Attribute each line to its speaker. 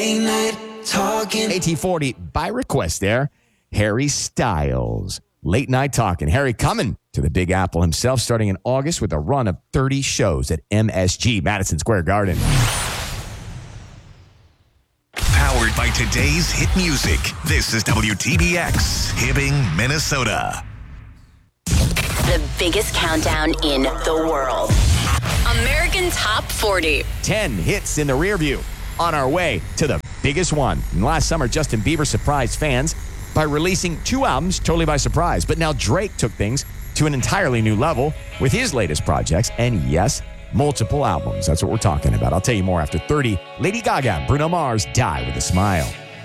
Speaker 1: AT40 by request there. Harry Styles. Late Night Talking. Harry coming to the Big Apple himself starting in August with a run of 30 shows at MSG, Madison Square Garden.
Speaker 2: Powered by today's hit music. This is WTBX, Hibbing, Minnesota.
Speaker 3: The biggest countdown in the world. American Top 40.
Speaker 1: 10 hits in the rear view. On our way to the biggest one. And last summer, Justin Bieber surprised fans by releasing 2 albums totally by surprise. But now Drake took things to an entirely new level with his latest projects. And yes, multiple albums. That's what we're talking about. I'll tell you more after 30. Lady Gaga, Bruno Mars, Die with a Smile.